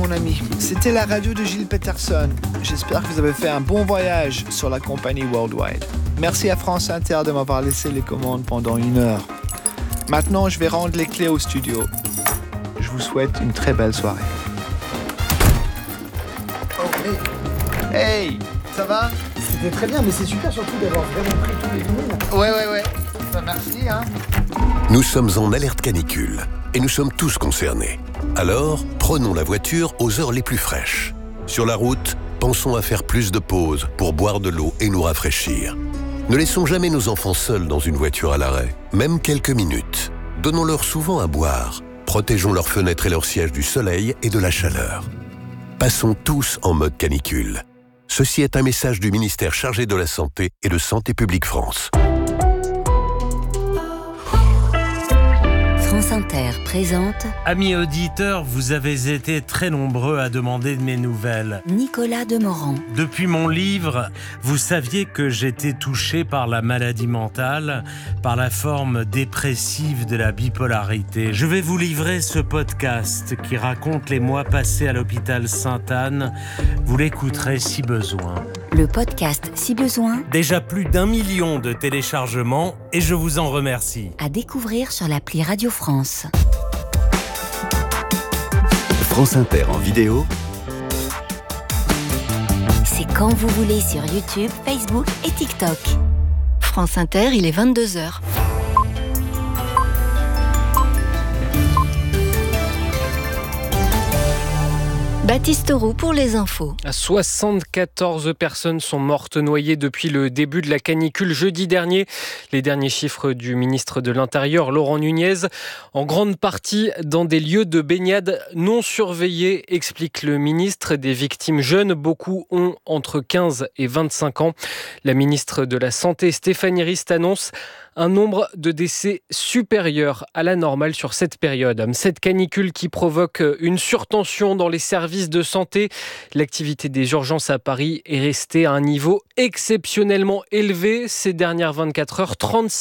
mon ami. C'était la radio de Gilles Peterson. J'espère que vous avez fait un bon voyage sur la compagnie Worldwide. Merci à France Inter de m'avoir laissé les commandes pendant 1 heure. Maintenant, je vais rendre les clés au studio. Je vous souhaite une très belle soirée. Oh, Hey, ça va? C'était très bien, mais c'est super surtout d'avoir vraiment pris tous les vinyles. Ouais. Merci, hein. Nous sommes en alerte canicule et nous sommes tous concernés. Alors, prenons la voiture aux heures les plus fraîches. Sur la route, pensons à faire plus de pauses pour boire de l'eau et nous rafraîchir. Ne laissons jamais nos enfants seuls dans une voiture à l'arrêt, même quelques minutes. Donnons-leur souvent à boire. Protégeons leurs fenêtres et leurs sièges du soleil et de la chaleur. Passons tous en mode canicule. Ceci est un message du ministère chargé de la Santé et de Santé publique France. France Inter présente... Amis auditeurs, vous avez été très nombreux à demander de mes nouvelles. Nicolas Demorand. Depuis mon livre, vous saviez que j'étais touché par la maladie mentale, par la forme dépressive de la bipolarité. Je vais vous livrer ce podcast qui raconte les mois passés à l'hôpital Sainte-Anne. Vous l'écouterez si besoin. Le podcast Si besoin. Déjà plus d'1 million de téléchargements et je vous en remercie. À découvrir sur l'appli Radio France. France Inter en vidéo. C'est quand vous voulez sur YouTube, Facebook et TikTok. France Inter, il est 22h. Baptiste Roux pour les infos. 74 personnes sont mortes noyées depuis le début de la canicule jeudi dernier. Les derniers chiffres du ministre de l'Intérieur, Laurent Nunez, en grande partie dans des lieux de baignade non surveillés, explique le ministre. Des victimes jeunes, beaucoup ont entre 15 et 25 ans. La ministre de la Santé, Stéphanie Rist, annonce un nombre de décès supérieur à la normale sur cette période. Cette canicule qui provoque une surtension dans les services de santé. L'activité des urgences à Paris est restée à un niveau exceptionnellement élevé ces dernières 24 heures.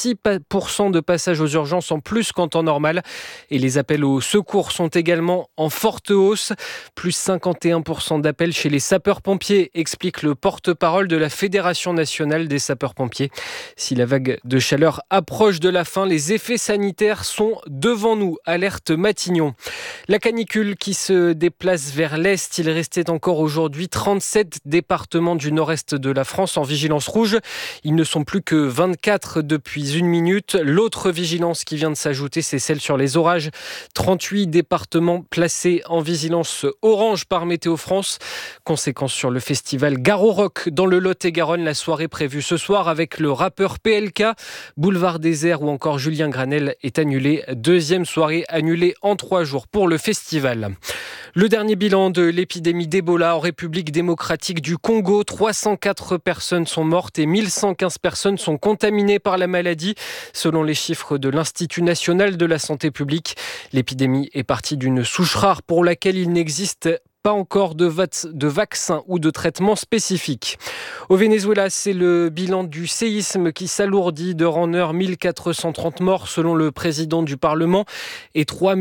36% de passages aux urgences en plus qu'en temps normal. Et les appels au secours sont également en forte hausse. Plus 51% d'appels chez les sapeurs-pompiers, explique le porte-parole de la Fédération nationale des sapeurs-pompiers. Si la vague de chaleur approche de la fin, les effets sanitaires sont devant nous. Alerte Matignon. La canicule qui se déplace vers l'Est, il restait encore aujourd'hui 37 départements du nord-est de la France en vigilance rouge. Ils ne sont plus que 24 depuis 1 minute. L'autre vigilance qui vient de s'ajouter, c'est celle sur les orages. 38 départements placés en vigilance orange par Météo France. Conséquence sur le festival Garo Rock dans le Lot-et-Garonne. La soirée prévue ce soir avec le rappeur PLK. Boulevard Désert ou encore Julien Granel est annulé. Deuxième soirée annulée en 3 jours pour le festival. Le dernier bilan de l'épidémie d'Ebola en République démocratique du Congo. 304 personnes sont mortes et 1115 personnes sont contaminées par la maladie. Selon les chiffres de l'Institut national de la santé publique, l'épidémie est partie d'une souche rare pour laquelle il n'existe pas encore de vaccin ou de traitement spécifique. Au Venezuela, c'est le bilan du séisme qui s'alourdit d'heure en heure. 1430 morts selon le président du Parlement et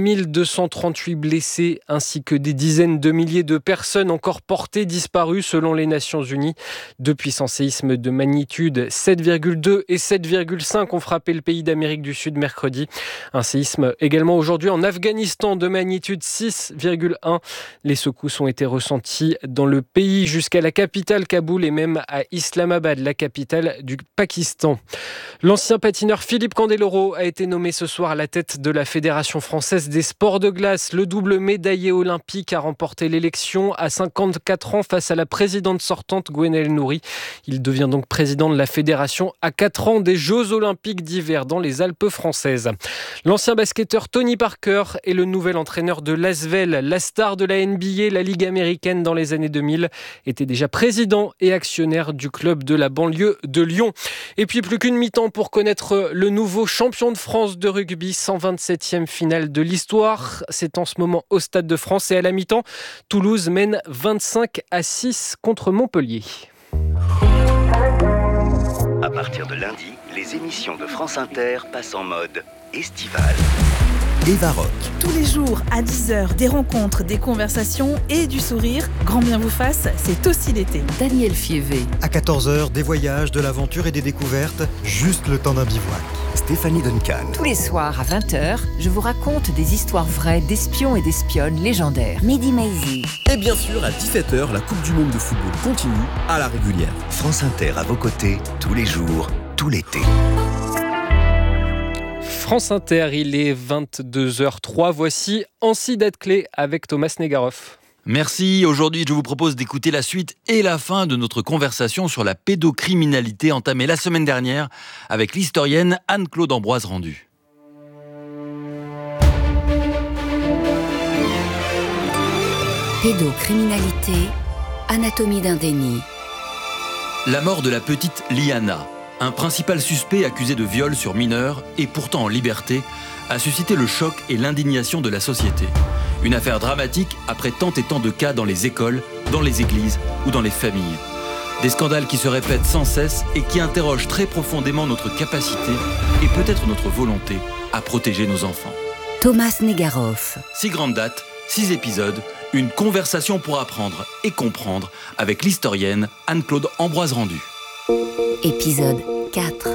3238 blessés ainsi que des dizaines de milliers de personnes encore portées disparues selon les Nations Unies. Deux puissants séismes de magnitude 7,2 et 7,5 ont frappé le pays d'Amérique du Sud mercredi. Un séisme également aujourd'hui en Afghanistan de magnitude 6,1. Les secousses ont été ressentis dans le pays jusqu'à la capitale Kaboul et même à Islamabad, la capitale du Pakistan. L'ancien patineur Philippe Candeloro a été nommé ce soir à la tête de la Fédération française des sports de glace. Le double médaillé olympique a remporté l'élection à 54 ans face à la présidente sortante Gwenaëlle Nouri. Il devient donc président de la Fédération à 4 ans des Jeux olympiques d'hiver dans les Alpes françaises. L'ancien basketteur Tony Parker est le nouvel entraîneur de l'Asvel, la star de la NBA, la Ligue américaine dans les années 2000, était déjà président et actionnaire du club de la banlieue de Lyon. Et puis plus qu'une mi-temps pour connaître le nouveau champion de France de rugby, 127e finale de l'histoire. C'est en ce moment au Stade de France et à la mi-temps, Toulouse mène 25-6 contre Montpellier. À partir de lundi, les émissions de France Inter passent en mode estival. Eva Rock. Tous les jours à 10h, des rencontres, des conversations et du sourire. Grand bien vous fasse, c'est aussi l'été. Daniel Fievé. À 14h, des voyages, de l'aventure et des découvertes, juste le temps d'un bivouac. Stéphanie Duncan. Tous les soirs à 20h, je vous raconte des histoires vraies d'espions et d'espionnes légendaires. Mehdi Maizi. Et bien sûr, à 17h, la Coupe du Monde de football continue à la régulière. France Inter à vos côtés, tous les jours, tout l'été. France Inter, il est 22h03. Voici Ancy d'Être-Clé avec Thomas Negaroff. Merci. Aujourd'hui, je vous propose d'écouter la suite et la fin de notre conversation sur la pédocriminalité entamée la semaine dernière avec l'historienne Anne-Claude Ambroise Rendu. Pédocriminalité, anatomie d'un déni. La mort de la petite Liana, un principal suspect accusé de viol sur mineur et pourtant en liberté, a suscité le choc et l'indignation de la société. Une affaire dramatique après tant et tant de cas dans les écoles, dans les églises ou dans les familles. Des scandales qui se répètent sans cesse et qui interrogent très profondément notre capacité et peut-être notre volonté à protéger nos enfants. Thomas Negaroff. 6 grandes dates, 6 épisodes, une conversation pour apprendre et comprendre avec l'historienne Anne-Claude Ambroise Rendu. Épisode 4.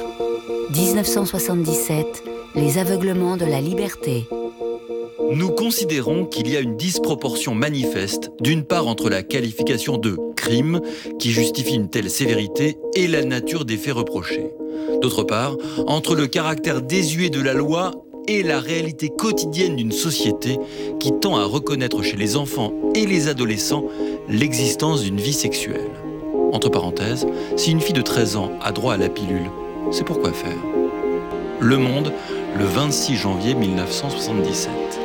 1977. Les aveuglements de la liberté. Nous considérons qu'il y a une disproportion manifeste, d'une part entre la qualification de crime, qui justifie une telle sévérité, et la nature des faits reprochés. D'autre part, entre le caractère désuet de la loi et la réalité quotidienne d'une société qui tend à reconnaître chez les enfants et les adolescents l'existence d'une vie sexuelle. Entre parenthèses, si une fille de 13 ans a droit à la pilule, c'est pour quoi faire ? Le Monde, le 26 janvier 1977.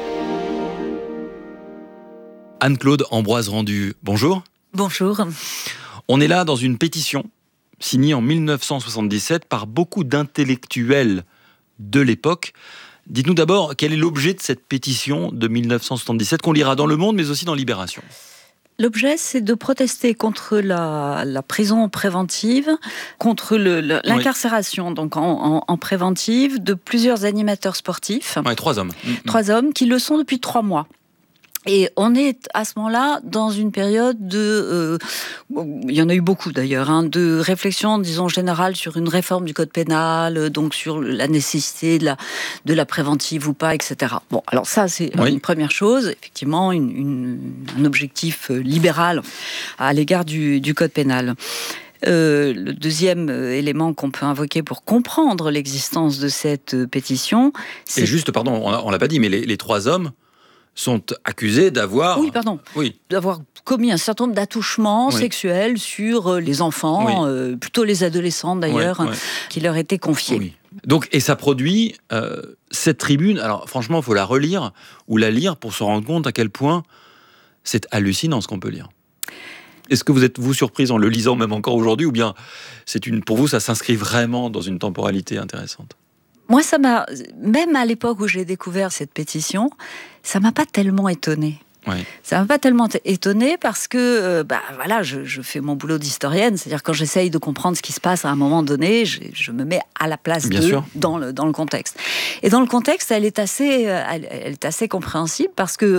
Anne-Claude Ambroise Rendu, bonjour. Bonjour. On est là dans une pétition signée en 1977 par beaucoup d'intellectuels de l'époque. Dites-nous d'abord, quel est l'objet de cette pétition de 1977 qu'on lira dans Le Monde, mais aussi dans Libération ? L'objet, c'est de protester contre la prison préventive, contre l'incarcération donc en préventive de plusieurs animateurs sportifs. Ouais, 3 hommes. 3 hommes qui le sont depuis 3 mois. Et on est à ce moment-là dans une période de... il y en a eu beaucoup d'ailleurs, de réflexion, disons, générale sur une réforme du code pénal, donc sur la nécessité de la préventive ou pas, etc. Bon, alors ça, c'est une première chose, effectivement, un objectif libéral à l'égard du code pénal. Le deuxième élément qu'on peut invoquer pour comprendre l'existence de cette pétition, c'est... Et juste, pardon, on l'a pas dit, mais les 3 hommes sont accusés d'avoir... d'avoir commis un certain nombre d'attouchements sexuels sur les enfants, plutôt les adolescents d'ailleurs, qui leur étaient confiés. Oui. Donc, et ça produit cette tribune, alors franchement, il faut la relire ou la lire pour se rendre compte à quel point c'est hallucinant ce qu'on peut lire. Est-ce que vous êtes, surprise en le lisant même encore aujourd'hui, ou bien pour vous, ça s'inscrit vraiment dans une temporalité intéressante ? Moi, ça m'a, même à l'époque où j'ai découvert cette pétition, ça m'a pas tellement étonnée. Oui. Ça m'a pas tellement étonnée parce que, je fais mon boulot d'historienne, c'est-à-dire quand j'essaye de comprendre ce qui se passe à un moment donné, je me mets à la place d'eux dans le contexte. Et dans le contexte, elle est assez compréhensible parce que,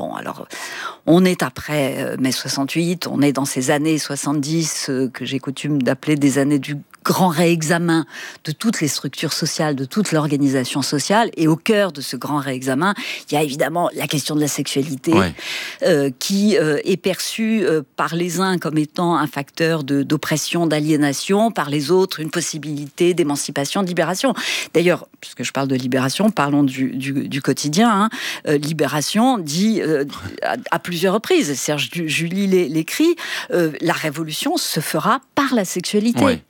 on est après mai 68, on est dans ces années 70 que j'ai coutume d'appeler des années du grand réexamen de toutes les structures sociales, de toute l'organisation sociale. Et au cœur de ce grand réexamen, il y a évidemment la question de la sexualité, qui est perçue par les uns comme étant un facteur d'oppression, d'aliénation, par les autres une possibilité d'émancipation, de libération. D'ailleurs, puisque je parle de libération, parlons du quotidien. Libération dit à plusieurs reprises, Serge Julie l'écrit, la révolution se fera par la sexualité. Ouais.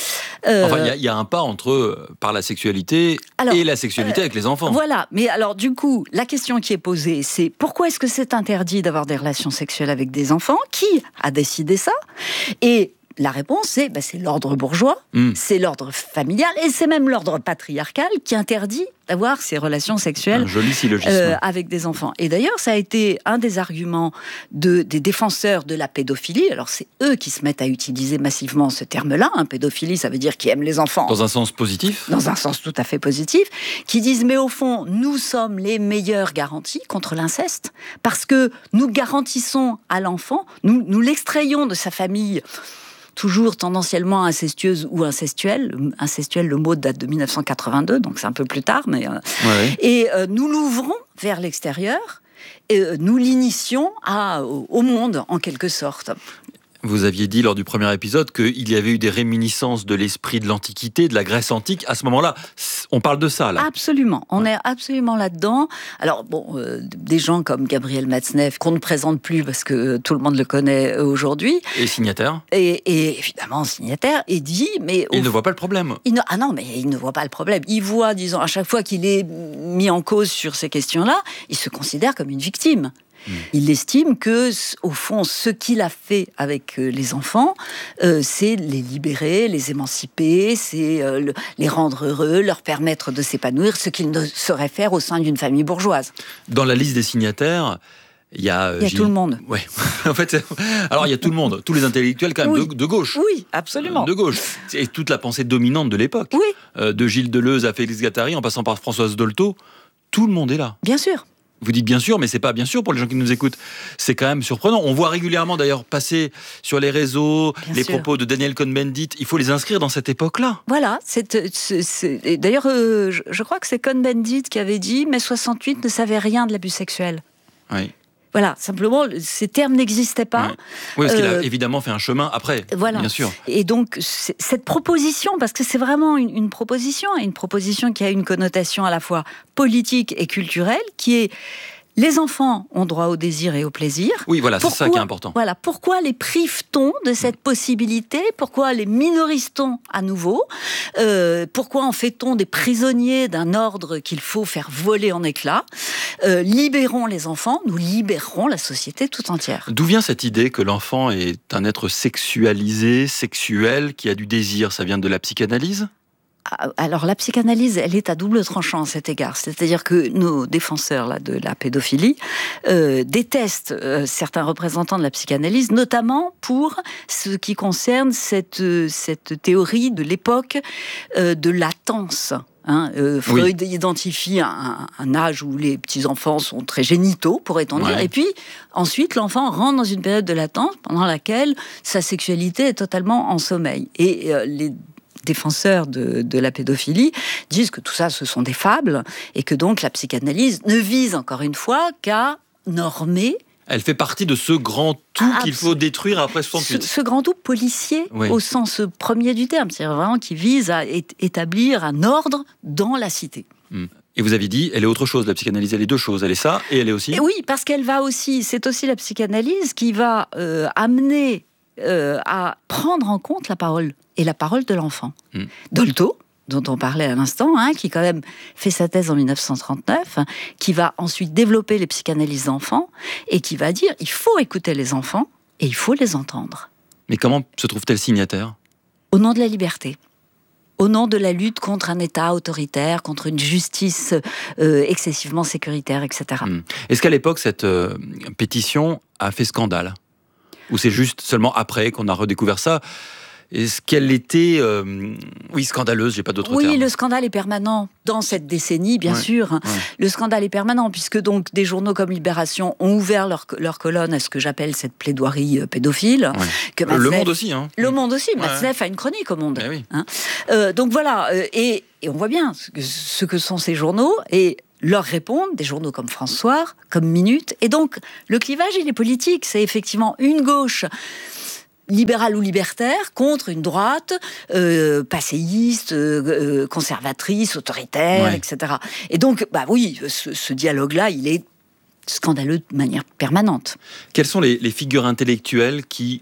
Il y a un pas entre par la sexualité et la sexualité avec les enfants. Voilà, mais alors du coup, la question qui est posée, c'est pourquoi est-ce que c'est interdit d'avoir des relations sexuelles avec des enfants ? Qui a décidé ça ? Et la réponse, c'est l'ordre bourgeois, c'est l'ordre familial, et c'est même l'ordre patriarcal qui interdit d'avoir ces relations sexuelles un joli syllogisme. Avec des enfants. Et d'ailleurs, ça a été un des arguments des défenseurs de la pédophilie. Alors, c'est eux qui se mettent à utiliser massivement ce terme-là. Pédophilie, ça veut dire qui aime les enfants. Dans un sens positif ? Dans un sens tout à fait positif. Qui disent, mais au fond, nous sommes les meilleures garanties contre l'inceste, parce que nous garantissons à l'enfant, nous l'extrayons de sa famille, toujours tendanciellement incestueuse ou incestuelle. Incestuelle, le mot date de 1982, donc c'est un peu plus tard. Et nous l'ouvrons vers l'extérieur, et nous l'initions au monde, en quelque sorte. Vous aviez dit lors du premier épisode qu'il y avait eu des réminiscences de l'esprit de l'Antiquité, de la Grèce antique. À ce moment-là, on parle de ça, là. Absolument. On est absolument là-dedans. Alors, des gens comme Gabriel Matzneff, qu'on ne présente plus parce que tout le monde le connaît aujourd'hui. Et signataire. Et évidemment, signataire. Et dit, mais... Il ne voit pas le problème. Non, mais il ne voit pas le problème. Il voit, disons, à chaque fois qu'il est mis en cause sur ces questions-là, il se considère comme une victime. Il estime que, au fond, ce qu'il a fait avec les enfants, c'est les libérer, les émanciper, c'est les rendre heureux, leur permettre de s'épanouir, ce qu'il ne saurait faire au sein d'une famille bourgeoise. Dans la liste des signataires, il y a tout le monde. Ouais. En fait, alors il y a tout le monde, tous les intellectuels quand même de gauche. Oui, absolument. De gauche. Et toute la pensée dominante de l'époque. Oui. De Gilles Deleuze à Félix Guattari, en passant par Françoise Dolto, tout le monde est là. Bien sûr. Vous dites bien sûr, mais c'est pas bien sûr pour les gens qui nous écoutent. C'est quand même surprenant. On voit régulièrement d'ailleurs passer sur les réseaux les propos de Daniel Cohn-Bendit. Il faut les inscrire dans cette époque-là. Voilà. D'ailleurs, je crois que c'est Cohn-Bendit qui avait dit « mai 68 ne savait rien de l'abus sexuel ». Oui. Voilà, simplement, ces termes n'existaient pas. Oui, parce qu'il a évidemment fait un chemin après, voilà. Bien sûr. Et donc, cette proposition, parce que c'est vraiment une proposition qui a une connotation à la fois politique et culturelle, qui est... Les enfants ont droit au désir et au plaisir. Oui, voilà, c'est ça qui est important. Voilà, pourquoi les prive-t-on de cette possibilité ? Pourquoi les minorise-t-on à nouveau ? Pourquoi en fait-on des prisonniers d'un ordre qu'il faut faire voler en éclats ? Libérons les enfants, nous libérerons la société tout entière. D'où vient cette idée que l'enfant est un être sexualisé, sexuel, qui a du désir ? Ça vient de la psychanalyse ? Alors la psychanalyse, elle est à double tranchant à cet égard. C'est-à-dire que nos défenseurs de la pédophilie détestent certains représentants de la psychanalyse, notamment pour ce qui concerne cette théorie de l'époque de latence. Freud identifie un âge où les petits-enfants sont très génitaux, pourrait-on dire, et puis ensuite l'enfant rentre dans une période de latence pendant laquelle sa sexualité est totalement en sommeil. Et les défenseurs de la pédophilie disent que tout ça, ce sont des fables, et que donc la psychanalyse ne vise encore une fois qu'à normer. Elle fait partie de ce grand tout qu'il faut détruire après 68. Ce grand tout policier, au sens premier du terme, c'est-à-dire vraiment qui vise à établir un ordre dans la cité. Et vous aviez dit, elle est autre chose, la psychanalyse, elle est deux choses, elle est ça, et elle est aussi... Et oui, parce qu'elle va aussi, c'est aussi la psychanalyse qui va amener à prendre en compte la parole, et la parole de l'enfant. Dolto, dont on parlait à l'instant, qui quand même fait sa thèse en 1939, qui va ensuite développer les psychanalyses d'enfants, et qui va dire, il faut écouter les enfants, et il faut les entendre. Mais comment se trouve-t-elle signataire ? Au nom de la liberté. Au nom de la lutte contre un État autoritaire, contre une justice excessivement sécuritaire, etc. Est-ce qu'à l'époque, cette pétition a fait scandale ? Ou c'est juste seulement après qu'on a redécouvert ça ? Est-ce qu'elle était, scandaleuse, j'ai pas d'autre terme. Oui, le scandale est permanent dans cette décennie, bien sûr. Le scandale est permanent, puisque donc des journaux comme Libération ont ouvert leur colonne à ce que j'appelle cette plaidoirie pédophile. Que Matzneff, Le Monde aussi. Le Monde aussi. Matzneff a une chronique au Monde. Donc voilà, et on voit bien ce que sont ces journaux, et leur répondent des journaux comme François, comme Minute. Et donc, le clivage, il est politique. C'est effectivement une gauche libérale ou libertaire contre une droite passéiste, conservatrice, autoritaire, etc. Et donc, ce dialogue-là, il est scandaleux de manière permanente. Quelles sont les figures intellectuelles qui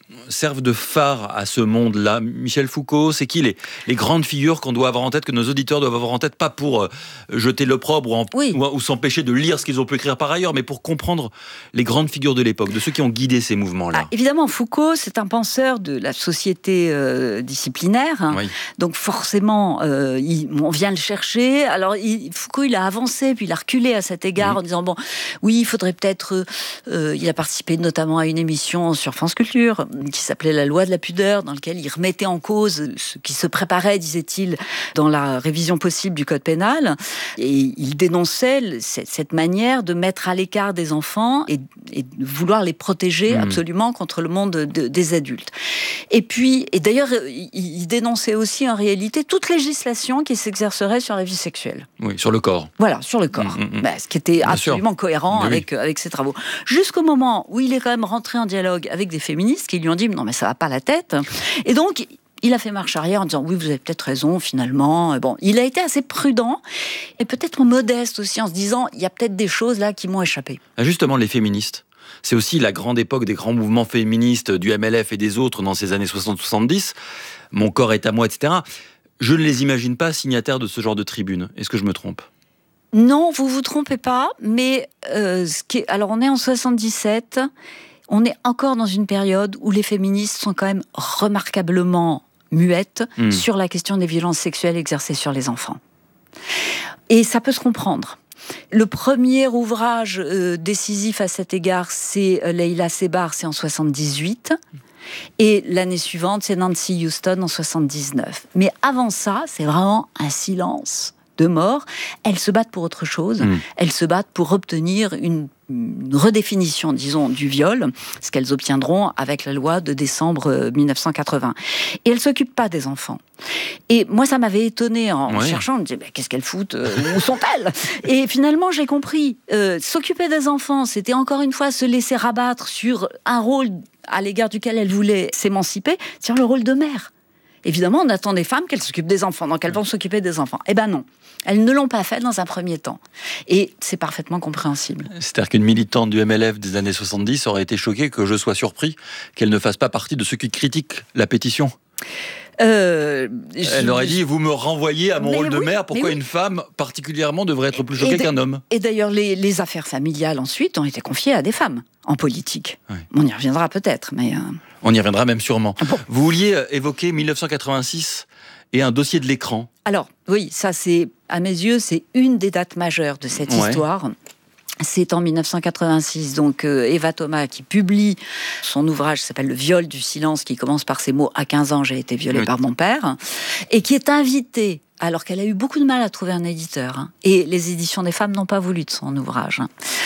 servent de phare à ce monde-là? Michel Foucault, c'est qui les grandes figures qu'on doit avoir en tête, que nos auditeurs doivent avoir en tête, pas pour jeter l'opprobre ou s'empêcher de lire ce qu'ils ont pu écrire par ailleurs, mais pour comprendre les grandes figures de l'époque, de ceux qui ont guidé ces mouvements-là? Évidemment, Foucault, c'est un penseur de la société disciplinaire, hein. Oui. Donc forcément, on vient le chercher. Alors Foucault, il a avancé, puis il a reculé à cet égard en disant, bon, oui, il faudrait peut-être... il a participé notamment à une émission sur France Culture qui s'appelait La loi de la pudeur, dans laquelle il remettait en cause ce qui se préparait, disait-il, dans la révision possible du code pénal. Et il dénonçait cette manière de mettre à l'écart des enfants et de vouloir les protéger absolument contre le monde des adultes. Et d'ailleurs, il dénonçait aussi en réalité toute législation qui s'exercerait sur la vie sexuelle. Oui, sur le corps. Voilà, sur le corps. Ce qui était absolument cohérent avec ses travaux. Jusqu'au moment où il est quand même rentré en dialogue avec des féministes qui lui ont dit « Non, mais ça va pas la tête ». Et donc, il a fait marche arrière en disant « Oui, vous avez peut-être raison, finalement ». Bon, il a été assez prudent et peut-être modeste aussi en se disant « Il y a peut-être des choses là qui m'ont échappé ». Justement, les féministes. C'est aussi la grande époque des grands mouvements féministes du MLF et des autres dans ces années 60-70. « Mon corps est à moi », etc. Je ne les imagine pas signataires de ce genre de tribune. Est-ce que je me trompe ? Non, vous vous trompez pas, mais alors on est en 77, on est encore dans une période où les féministes sont quand même remarquablement muettes sur la question des violences sexuelles exercées sur les enfants. Et ça peut se comprendre. Le premier ouvrage décisif à cet égard, c'est Leila Sebar, c'est en 78. Et l'année suivante, c'est Nancy Houston en 79. Mais avant ça, c'est vraiment un silence de mort. Elles se battent pour autre chose. Elles se battent pour obtenir une redéfinition, disons, du viol, ce qu'elles obtiendront avec la loi de décembre 1980. Et elles ne s'occupent pas des enfants. Et moi, ça m'avait étonnée en cherchant. Je me disais, qu'est-ce qu'elles foutent ? Où sont-elles ? Et finalement, j'ai compris. S'occuper des enfants, c'était encore une fois se laisser rabattre sur un rôle à l'égard duquel elles voulaient s'émanciper, c'est le rôle de mère. Évidemment, on attend des femmes qu'elles s'occupent des enfants, donc elles vont s'occuper des enfants. Eh ben non, elles ne l'ont pas fait dans un premier temps. Et c'est parfaitement compréhensible. C'est-à-dire qu'une militante du MLF des années 70 aurait été choquée que je sois surpris qu'elle ne fasse pas partie de ceux qui critiquent la pétition. Elle aurait dit, vous me renvoyez à mon rôle de mère, pourquoi une femme particulièrement devrait être plus choquée qu'un homme ? Et d'ailleurs, les affaires familiales ensuite ont été confiées à des femmes en politique. Oui. On y reviendra peut-être, mais... On y reviendra même sûrement. Bon. Vous vouliez évoquer 1986 et un dossier de l'écran. Alors, oui, ça c'est, à mes yeux, c'est une des dates majeures de cette histoire. C'est en 1986, donc Eva Thomas qui publie son ouvrage qui s'appelle « Le viol du silence », qui commence par ces mots « À 15 ans, j'ai été violée par mon père », et qui est invitée, alors qu'elle a eu beaucoup de mal à trouver un éditeur. Et les éditions des femmes n'ont pas voulu de son ouvrage.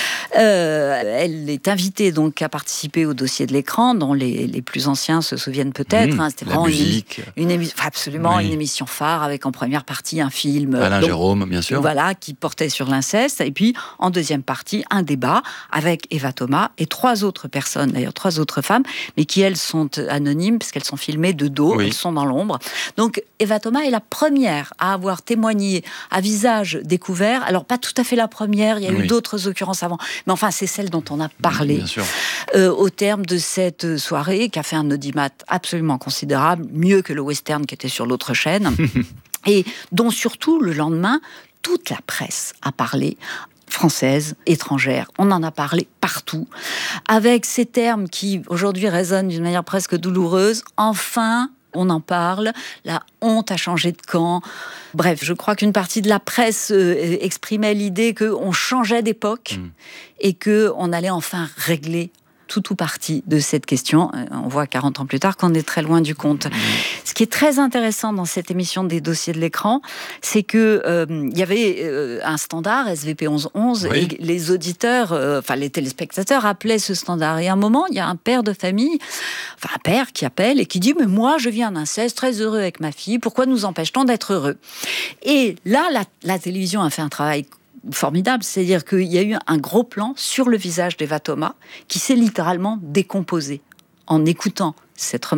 Elle est invitée donc à participer au dossier de l'écran, dont les plus anciens se souviennent peut-être. C'était vraiment une émission phare avec en première partie un film. Alain Jérôme, bien sûr. Voilà, qui portait sur l'inceste. Et puis en deuxième partie, un débat avec Eva Thomas et 3 autres personnes, d'ailleurs 3 autres femmes, mais qui elles sont anonymes puisqu'elles sont filmées de dos, elles sont dans l'ombre. Donc Eva Thomas est la première à avoir témoigné à visage découvert. Alors pas tout à fait la première, il y a eu d'autres occurrences avant. Mais enfin, c'est celle dont on a parlé au terme de cette soirée, qui a fait un audimat absolument considérable, mieux que le western qui était sur l'autre chaîne, et dont surtout, le lendemain, toute la presse a parlé, française, étrangère. On en a parlé partout, avec ces termes qui, aujourd'hui, résonnent d'une manière presque douloureuse. Enfin, on en parle, la honte a changé de camp. Bref, je crois qu'une partie de la presse exprimait l'idée qu'on changeait d'époque et qu'on allait enfin régler tout ou partie de cette question. On voit 40 ans plus tard qu'on est très loin du compte. Ce qui est très intéressant dans cette émission des dossiers de l'écran, c'est que il y avait un standard, SVP 1111, et les auditeurs, les téléspectateurs appelaient ce standard. Et à un moment, il y a un père de famille, un père qui appelle et qui dit « Mais moi, je vis un inceste, très heureux avec ma fille, pourquoi nous empêche-t-on d'être heureux ?» Et là, la télévision a fait un travail formidable, c'est-à-dire qu'il y a eu un gros plan sur le visage d'Eva Thomas qui s'est littéralement décomposé en écoutant cette remarque